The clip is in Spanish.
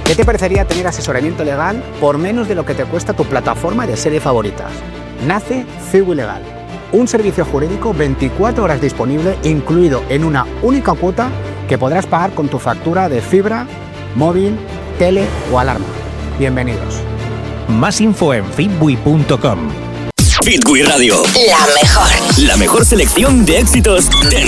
¿Qué te parecería tener asesoramiento legal por menos de lo que te cuesta tu plataforma de serie favoritas? Nace Ciwi Legal, un servicio jurídico 24 horas disponible, incluido en una única cuota que podrás pagar con tu factura de fibra, móvil, tele o alarma. Bienvenidos. Más info en fitwi.com. Fitwi Radio. La mejor. La mejor selección de éxitos dance